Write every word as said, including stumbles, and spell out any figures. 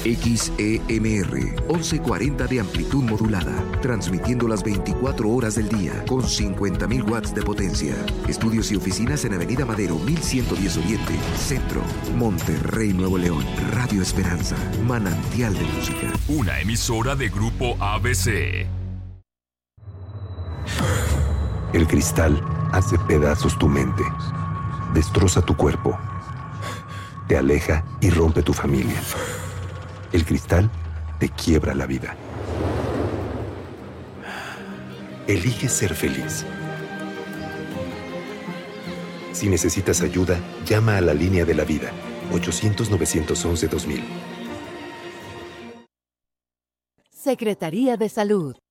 X E M R, once cuarenta de amplitud modulada, transmitiendo las veinticuatro horas del día con cincuenta mil watts de potencia. Estudios y oficinas en Avenida Madero mil ciento diez Oriente, Centro, Monterrey, Nuevo León. Radio Esperanza, manantial de música. Una emisora de Grupo A B C. El cristal hace pedazos tu mente, destroza tu cuerpo, te aleja y rompe tu familia. El cristal te quiebra la vida. Elige ser feliz. Si necesitas ayuda, llama a la línea de la vida, ochocientos, novecientos once, dos mil. Secretaría de Salud.